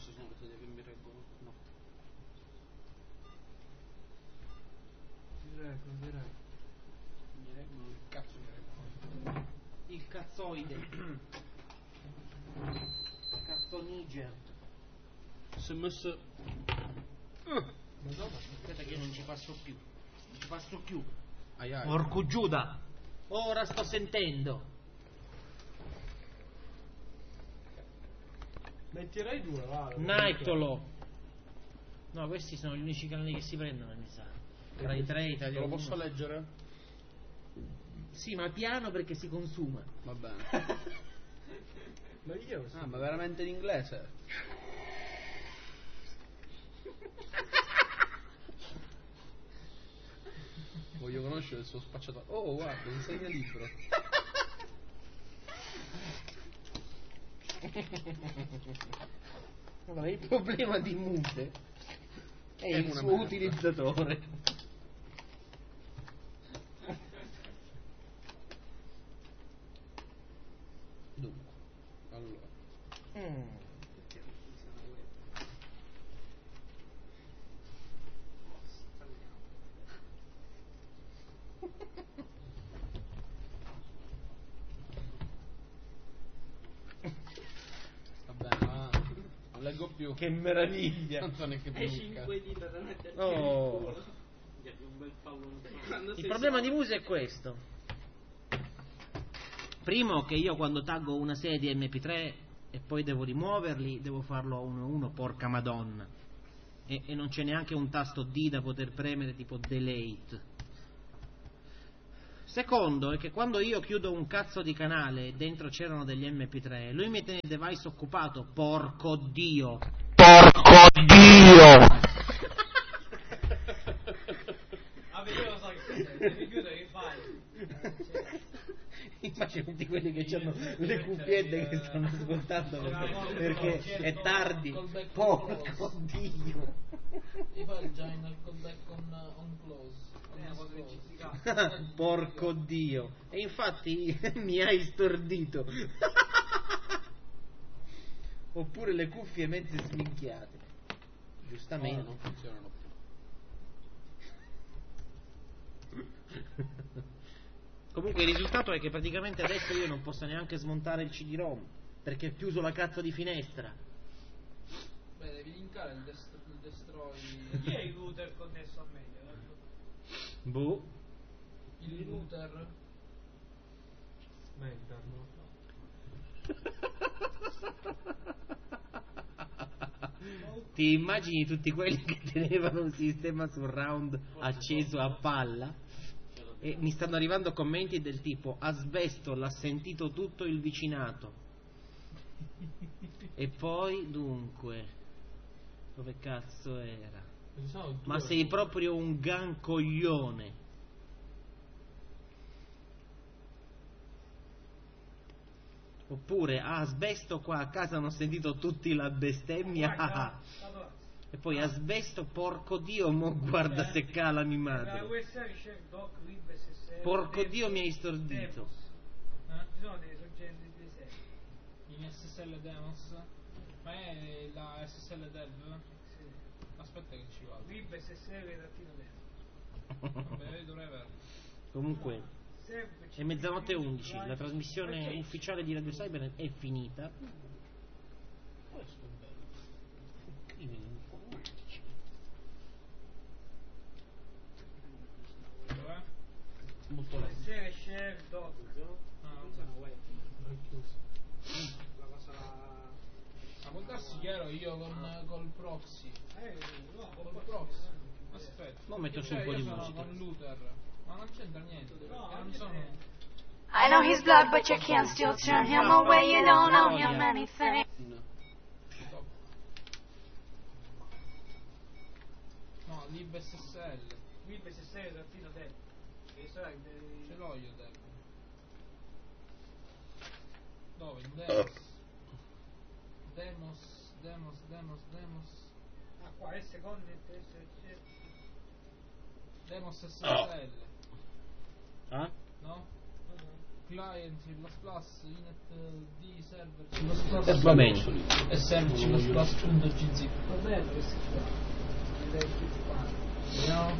queste sono le sedie che mi reggono. No. Direi. Mi reggono il cazzo mi reggono. Il cazzoide. Cazzoniger. Si è messo. Madonna, aspetta che io non ci passo più. Non ci passo più. Ai. Porco Giuda. Ora sto sentendo. Metterei 2, va. Naitolo. No, questi sono gli unici canali che si prendono, mi sa. Rai 3, Te Italia lo 1. posso leggere? Sì, ma piano perché si consuma. Va bene. Ma io Ah, ma veramente in inglese? Voglio conoscere il suo spacciatore. Oh, guarda, insegna libro. Allora, il problema di Mute è il una suo merda. utilizzatore. Dunque, allora. Va bene, ma non leggo più. Che meraviglia. Non so neanche più. E 5 dita da metterti Oh. nel culo. Gli un bel pallone. Il problema di Muse è questo. Primo, che io quando taggo una serie di MP3 e poi devo rimuoverli, devo farlo a uno a uno, porca madonna. E non c'è neanche un tasto D da poter premere tipo delete. Secondo è che quando io chiudo un cazzo di canale e dentro c'erano degli MP3, lui mi tiene il device occupato, porco Dio. Porco Dio! Ah, perché lo so che devi chiudere, che fai? Immagino tutti quelli che hanno le cuffiette che stanno ascoltando perché è tardi. Porco Dio! Ti fai il giant al callback on close. Porco Dio! E infatti mi hai stordito. Oppure le cuffie mezze sminchiate. Giustamente. Non funzionano più. Comunque il risultato è che praticamente adesso io non posso neanche smontare il CD-ROM perché ho chiuso la cazzo di finestra. Beh, devi linkare il destroy. Chi è il router connesso a meglio? Boh. Il router? Mental, no? Ti immagini tutti quelli che tenevano un sistema surround acceso a palla? E mi stanno arrivando commenti del tipo: asbesto, l'ha sentito tutto il vicinato. E poi dunque, dove cazzo era? Ma sei proprio un gan coglione. Oppure asbesto, qua a casa hanno sentito tutti la bestemmia. E poi asbesto, porco Dio, mo guarda se cala mi madre. Porco Dio, mi hai stordito. Ci sono dei soggetti di serie. In SSL Demos? Ma è la SSL Dev? Sì. Aspetta che ci vado. Lib SSL-Dev. Vabbè, dovrei averlo. Comunque è mezzanotte 11, la trasmissione ufficiale di Radio Cyber è finita. Questo è bello. Crimini informatici. Dov'è? Molto lento. Share dog. Ah, non sono web. La cosa. Ma può darsi che ero io col proxy. No, col proxy. Aspetta. Mo metto su un po' Io di sono musica. con Luther. Ma non c'entra niente, perché non sono. I know he's blood, but you can't still turn him away. You don't owe him anything. No, libSSL. libSSL trattino Dev. Ce l'ho io Dev. Dove? In Demos. Ah, qua S Connect SSL. Demos SSL. Ah? No? client C++, init d server C++, Va bene. e server C++.gzip. Va bene questi qua. Vediamo.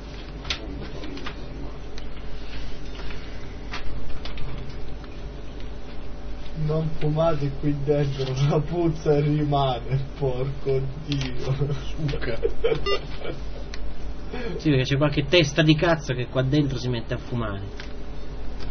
Non fumate qui dentro, la puzza rimane, porco Dio. Sì, perché c'è qualche testa di cazzo che qua dentro si mette a fumare.